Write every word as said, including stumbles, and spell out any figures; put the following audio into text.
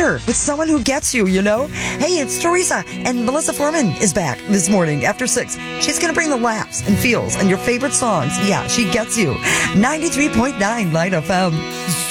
dinner with someone who gets you, you know? Hey, it's Teresa, and Melissa Foreman is back this morning after six. She's going to bring the laughs and feels and your favorite songs. Yeah, she gets you. ninety-three point nine Light F M.